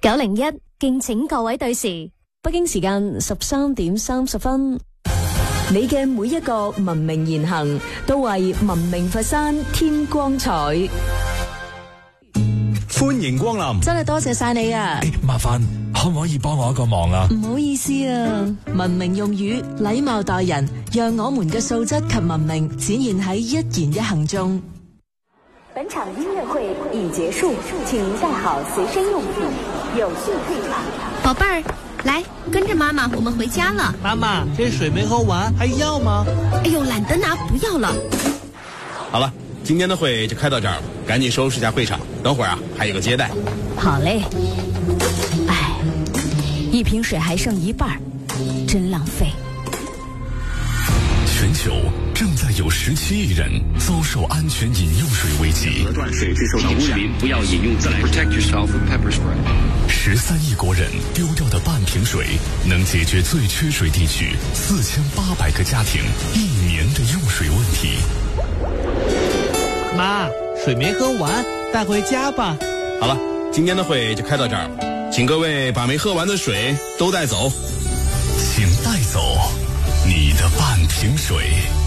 901，敬請各位對時。 北京時間13:30。你嘅每一個文明言行，都為文明佛山添光彩。 歡迎光臨， 真係多謝晒你啊！ 麻煩可唔可以幫我一個忙啊？ 唔好意思啊，文明用語，禮貌待人，讓我們嘅素質及文明展現喺一言一行中。 本場音樂會已結束，請您帶好隨身用品，有序退場。 寶貝兒，來跟着媽媽，我們回家了。 媽媽，這水沒喝完，還要嗎？ 哎呦，懶得拿，不要了。 好了，今天的會就開到這兒了，趕緊收拾下會場，等會兒啊還有個接待。 好嘞。哎，一瓶水還剩一半，真浪費。 全球正在有17億人遭受安全飲用水危機。 斷水致受到污染，不要飲用自來水。Protect yourself with pepper spray。 13億國人丟掉的半瓶水，能解決最缺水地區4800個家庭1年的用水問題。 媽，水沒喝完，帶回家吧。 好了，今天的會就開到這兒了，請各位把沒喝完的水都帶走。 請帶走你的半瓶水。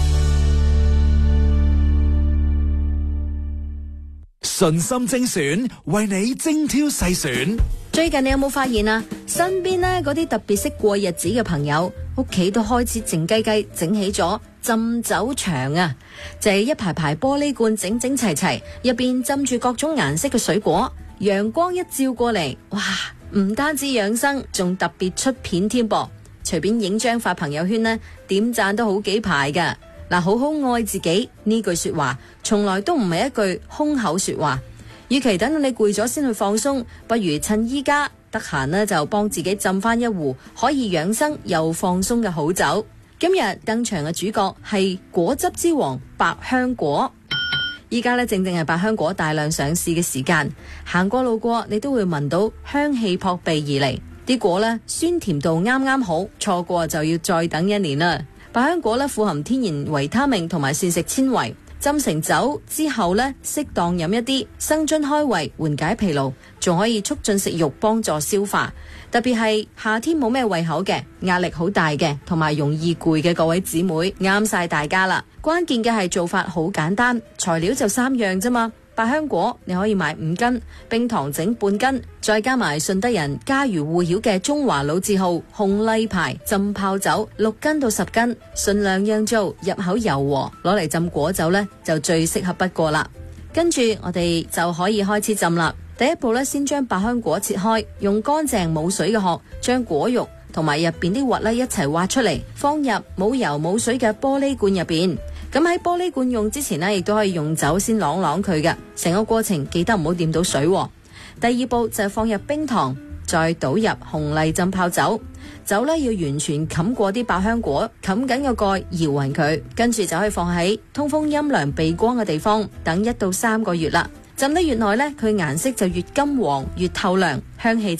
順心精選，為你精挑細選。 最近你有冇發現啊？身邊呢嗰啲特別識過日子嘅朋友，屋企都開始靜雞雞整起咗浸酒場啊！就係一排排玻璃罐整整齊齊，入邊浸住各種顏色嘅水果，陽光一照過嚟，哇！唔單止養生，仲特別出片添噃。隨便影張發朋友圈呢，點讚都好幾排噶。嗱，好好愛自己呢句說話，從來都唔係一句空口說話。與其等你攰咗先去放鬆，不如趁依家得閒呢，就幫自己浸翻一壺可以養生又放鬆嘅好酒。今日登場嘅主角係果汁之王百香果。依家呢，正正係百香果大量上市嘅時間，行過路過你都會聞到香氣撲鼻而嚟。啲果呢，酸甜度啱啱好，錯過就要再等一年啦。百香果呢，富含天然維他命同埋膳食纖維，浸成酒之後呢，適當飲一啲，生津開胃，緩解疲勞，仲可以促進食慾，幫助消化。特別係夏天冇咩胃口嘅，壓力好大嘅，同埋容易攰嘅各位姊妹，啱晒大家啦。關鍵嘅係做法好簡單，材料就3樣啫嘛。百香果你可以買5斤，冰糖整半斤，再加埋順德人家喻戶曉嘅中華老字號紅麗牌浸泡酒6斤到10斤，盡量釀造，入口柔和，攞嚟浸果酒呢就最適合不過啦。跟住我哋就可以開始浸啦。第一步呢，先將百香果切開，用乾淨冇水嘅殼將果肉同埋入邊啲核呢一齊挖出嚟，放入冇油冇水嘅玻璃罐入邊。咁喺玻璃罐用之前呢，亦都可以用酒先啷啷佢嘅，成個過程記得唔好掂到水。第二步就係放入冰糖，再倒入紅麗浸泡酒，酒呢要完全冚過啲百香果，冚緊個蓋，搖勻佢，跟住就可以放喺通風陰涼避光嘅地方，等1到3個月啦。浸得越耐呢，佢顏色就越金黃越透亮，香氣